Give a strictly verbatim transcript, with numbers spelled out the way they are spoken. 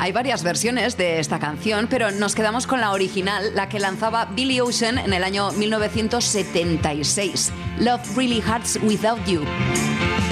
Hay varias versiones de esta canción, pero nos quedamos con la original, la que lanzaba Billy Ocean en el año mil novecientos setenta y seis. Love Really Hurts Without You.